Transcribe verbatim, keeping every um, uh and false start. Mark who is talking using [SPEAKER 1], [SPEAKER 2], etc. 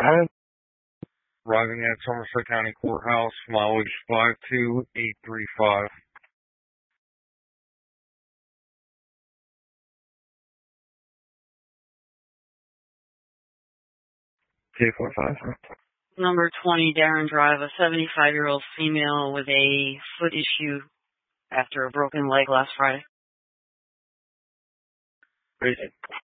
[SPEAKER 1] Arriving at Somerset County Courthouse, mileage five two eight three five. two four five.
[SPEAKER 2] Number twenty, Darren Drive, a seventy-five-year-old female with a foot issue after a broken leg last Friday.
[SPEAKER 1] Great.